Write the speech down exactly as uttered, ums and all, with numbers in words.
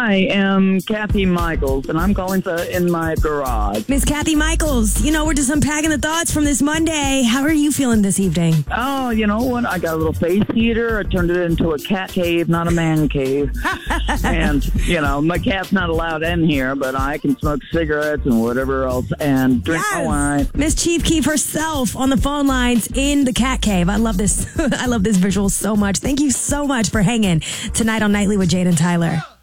I am Kathy Michaels, and I'm calling to, in my garage. Miss Kathy Michaels, you know, we're just unpacking the thoughts from this Monday. How are you feeling this evening? Oh, you know what? I got a little face heater. I turned it into a cat cave, not a man cave. And, you know, my cat's not allowed in here, but I can smoke cigarettes and whatever else and drink Yes. my wine. Miss Chief Keef herself on the phone lines in the cat cave. I love this. I love this visual so much. Thank you so much for hanging tonight on Nightly with Jade and Tyler.